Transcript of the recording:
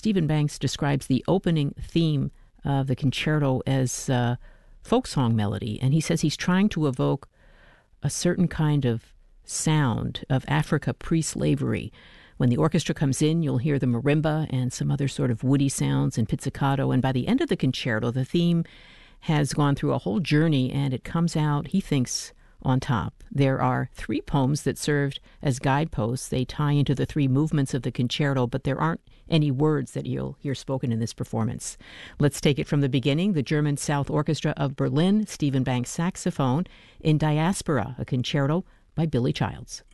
Stephen Banks describes the opening theme of the concerto as folk song melody, and he says he's trying to evoke a certain kind of sound of Africa pre-slavery. When the orchestra comes in, you'll hear the marimba and some other sort of woody sounds and pizzicato, and by the end of the concerto, the theme has gone through a whole journey, and it comes out, he thinks, on top. There are 3 poems that served as guideposts. They tie into the 3 movements of the concerto, but there aren't any words that you'll hear spoken in this performance. Let's take it from the beginning. The German South Orchestra of Berlin, Stephen Banks saxophone, in Diaspora, a concerto by Billy Childs.